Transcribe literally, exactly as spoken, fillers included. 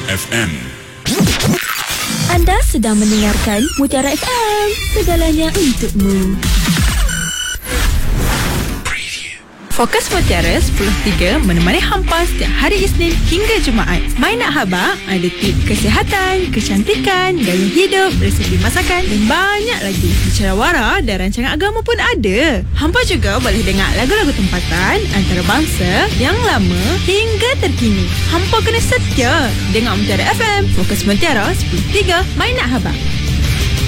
F M. Anda sedang mendengarkan Mutiara F M, segalanya untukmu. Fokus Mutiara sepuluh tiga menemani hampa setiap hari Isnin hingga Jumaat. My Nak Habaq ada tip kesihatan, kecantikan, gaya hidup, resepi masakan dan banyak lagi. Bicara wara dan rancangan agama pun ada. Hampa juga boleh dengar lagu-lagu tempatan antarabangsa yang lama hingga terkini. Hampa kena setia dengar Mutiara F M. Fokus Mutiara sepuluh tiga, My Nak Habaq.